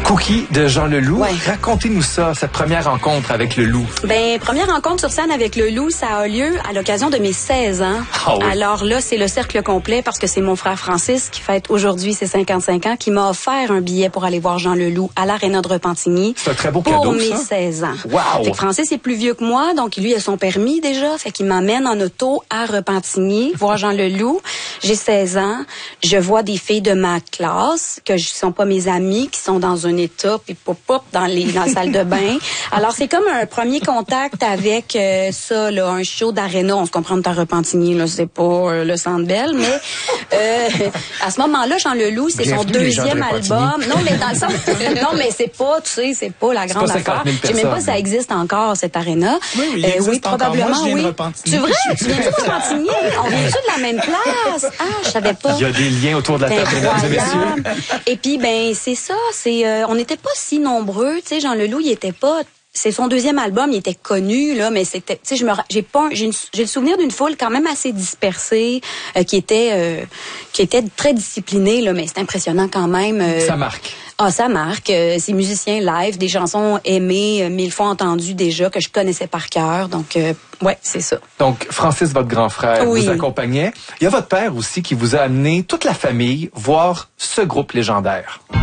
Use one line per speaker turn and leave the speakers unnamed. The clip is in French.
Cookie de Jean Leloup.
Ouais.
Racontez-nous ça, cette première rencontre avec le loup.
Ben, première rencontre sur scène avec le loup, ça a lieu à l'occasion de mes 16 ans.
Ah oui.
Alors là, c'est le cercle complet parce que c'est mon frère Francis qui fête aujourd'hui ses 55 ans, qui m'a offert un billet pour aller voir Jean Leloup à l'Aréna de Repentigny.
C'est un très beau
pour
cadeau,
mes
ça.
16 ans.
Wow.
Fait que Francis est plus vieux que moi, donc lui a son permis déjà, fait qu'il m'amène en auto à Repentigny voir Jean Leloup. J'ai 16 ans, je vois des filles de ma classe que sont pas mes amies, qui sont dans un état puis pop dans la salle de bain. Alors c'est comme un premier contact avec ça là, un show d'aréna, on se comprend de Repentigny là, c'est pas le Centre Bell, mais à ce moment-là Jean Leloup, c'est son
Bienvenue, les gens de
deuxième
Repentigny.
album. Non, mais dans le sens non, mais c'est pas, tu sais, c'est pas la grande
pas 50
affaire.
000
Je sais même pas
personnes.
si ça existe encore cette aréna.
Oui, il existe
oui,
encore.
probablement
Moi, je viens de
oui.
Repentigny.
C'est vrai, tu viens de Repentigny. On vient-tu de la même place? Ah, je savais pas.
Il y a des liens autour de la table, mesdames et messieurs.
Incroyable. Et puis ben c'est ça, on n'était pas si nombreux, tu sais, Jean Leloup, il était pas, c'est son deuxième album, il était connu là, mais c'était, tu sais, j'ai le souvenir d'une foule quand même assez dispersée, qui était très disciplinée là, mais c'est impressionnant quand même.
Ça marque.
Ah, ça marque. Ces musiciens live, des chansons aimées, 1000 fois entendues déjà, que je connaissais par cœur. Donc, ouais, c'est ça.
Donc, Francis, votre grand frère,
Oui.
vous accompagnait. Il y a votre père aussi qui vous a amené toute la famille voir ce groupe légendaire.